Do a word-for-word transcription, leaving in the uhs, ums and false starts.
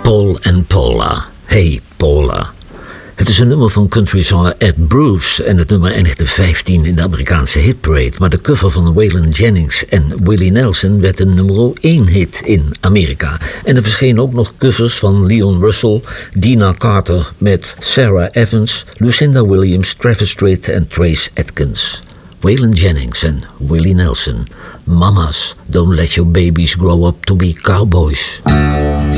Paul and Paula. Hey Paula. Het is een nummer van countryzanger Ed Bruce en het nummer eindigde vijftien in de Amerikaanse hitparade, maar de cover van Waylon Jennings en Willie Nelson werd een nummer één hit in Amerika. En er verschenen ook nog covers van Leon Russell, Dina Carter met Sarah Evans, Lucinda Williams, Travis Tritt en Trace Atkins. Waylon Jennings en Willie Nelson. Mamas, don't let your babies grow up to be cowboys.